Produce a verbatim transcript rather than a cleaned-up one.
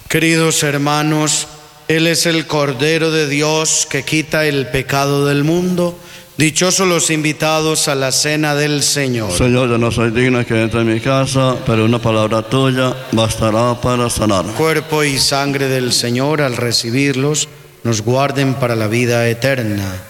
Queridos hermanos, Él es el Cordero de Dios que quita el pecado del mundo. Dichosos los invitados a la cena del Señor. Señor, yo no soy digno que entre en mi casa, pero una palabra tuya bastará para sanar. Cuerpo y sangre del Señor, al recibirlos, nos guarden para la vida eterna.